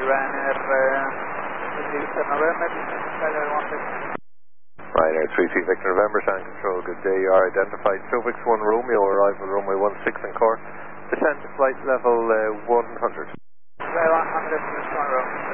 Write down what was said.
Ryanair 33 Victor November, Sound Control, good day. You are identified. Sovix 1 Romeo, arrival runway 16 in Cork. Descend to flight level 100. Flight 100, 1 Romeo.